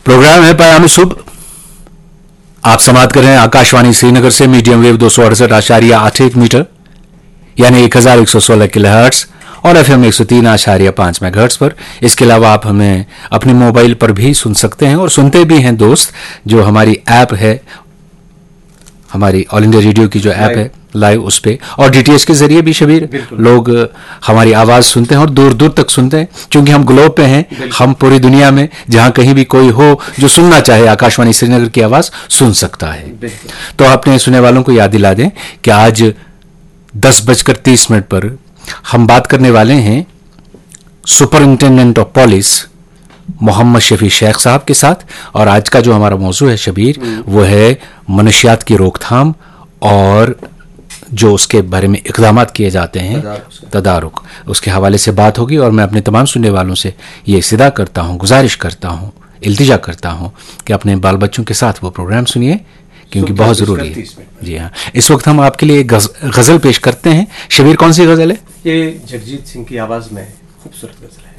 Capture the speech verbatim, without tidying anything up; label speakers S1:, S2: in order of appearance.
S1: Programme है पयाम शुभ। आप समाप्त कर रहे हैं आकाशवाणी श्रीनगर से मीडियम वेव दो सौ अड़सठ आशार्य आठ एक मीटर यानी एक हजार एक सौ सोलह किलोहर्ट्ज और एफ एम एक सौ तीन आशार्य पांच मेगाहर्ट्ज पर। इसके अलावा आप हमें अपने मोबाइल पर भी सुन सकते हैं और सुनते भी हैं दोस्त, जो हमारी ऐप है, हमारी ऑल इंडिया रेडियो की जो ऐप है लाइव, उस पे और डीटीएच के जरिए भी शबीर लोग हमारी आवाज सुनते हैं और दूर दूर तक सुनते हैं, क्योंकि हम ग्लोब पे हैं। हम पूरी दुनिया में जहां कहीं भी कोई हो जो सुनना चाहे आकाशवाणी श्रीनगर की आवाज सुन सकता है। तो अपने सुनने वालों को याद दिला दें कि आज दस बजकर तीस मिनट पर हम बात करने वाले हैं superintendent of police Mohammad Shafi Sheikh साहब के साथ। और आज का जो हमारा मौजू है शबीर, वो है मनशियात की रोकथाम और जो उसके बारे में इक़दाम किए जाते हैं, तदारुक, उसके हवाले से बात होगी। और मैं अपने तमाम सुनने वालों से ये इस्तदा करता हूँ, गुजारिश करता हूँ, इल्तिजा करता हूँ कि अपने बाल बच्चों के साथ वो प्रोग्राम सुनिए, क्योंकि बहुत ज़रूरी है। जी हाँ, इस वक्त हम आपके लिए एक गज़ल पेश करते हैं। शबीर, कौन सी गज़ल है?
S2: ये जगजीत सिंह की आवाज़ में खूबसूरत गज़ल है।